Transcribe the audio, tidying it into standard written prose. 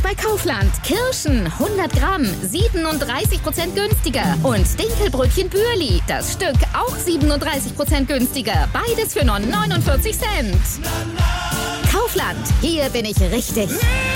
bei Kaufland. Kirschen 100 Gramm 37% günstiger. Und Dinkelbrötchen Bürli, das Stück auch 37% günstiger. Beides für nur 49 Cent. Kaufland, hier bin ich richtig.